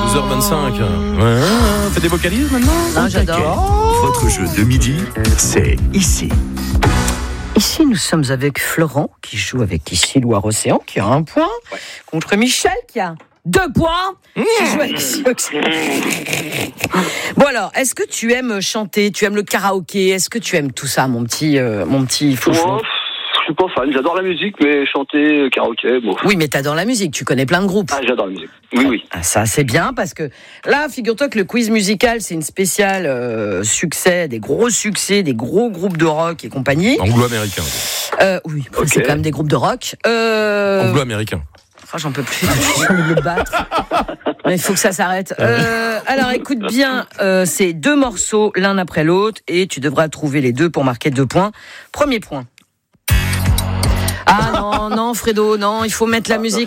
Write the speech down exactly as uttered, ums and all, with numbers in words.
douze heures vingt-cinq. Ouais, fais des vocalises maintenant. Non, j'adore. Votre jeu de midi, c'est ici. Ici, nous sommes avec Florent, qui joue avec ici Loire-Océan, qui a un point, ouais. Contre Michel, qui a deux points, mmh. qui joue avec ici Océan. Bon alors, est-ce que tu aimes chanter, tu aimes le karaoké, est-ce que tu aimes tout ça, mon petit, euh, mon petit foufou? Je suis pas fan, j'adore la musique, mais chanter, karaoké, bon. Oui, mais t'adores la musique, tu connais plein de groupes. Ah, j'adore la musique, oui, oui. Ah, ça, c'est bien, parce que là, figure-toi que le quiz musical, c'est une spéciale euh, succès, des gros succès, des gros groupes de rock et compagnie. Anglo-américain. Euh, oui, okay. C'est quand même des groupes de rock. Euh... Anglo-américain. Oh, j'en peux plus, j'ai envie de le battre. Mais il faut que ça s'arrête. Euh, alors, écoute bien, euh, c'est deux morceaux, l'un après l'autre, et tu devras trouver les deux pour marquer deux points. Premier point. Ah non, non, Fredo, non, il faut mettre la musique.